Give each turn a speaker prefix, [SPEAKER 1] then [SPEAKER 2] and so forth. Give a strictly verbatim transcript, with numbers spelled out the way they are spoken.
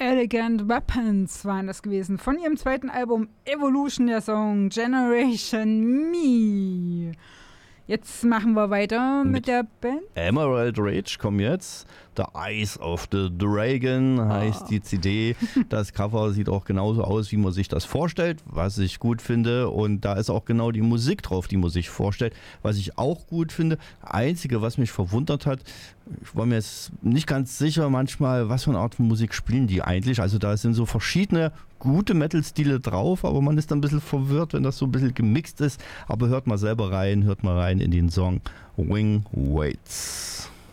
[SPEAKER 1] Elegant Weapons waren das gewesen. Von ihrem zweiten Album Evolution, der Song Generation Me. Jetzt machen wir weiter mit, mit der Band.
[SPEAKER 2] Emerald Rage kommen jetzt. The Eyes of the Dragon heißt oh. die C D. Das Cover sieht auch genauso aus, wie man sich das vorstellt, was ich gut finde. Und da ist auch genau die Musik drauf, die man sich vorstellt, was ich auch gut finde. Einzige, was mich verwundert hat, ich war mir jetzt nicht ganz sicher manchmal, was für eine Art von Musik spielen die eigentlich. Also da sind so verschiedene gute Metal-Stile drauf, aber man ist dann ein bisschen verwirrt, wenn das so ein bisschen gemixt ist. Aber hört mal selber rein, hört mal rein in den Song Wing Waits.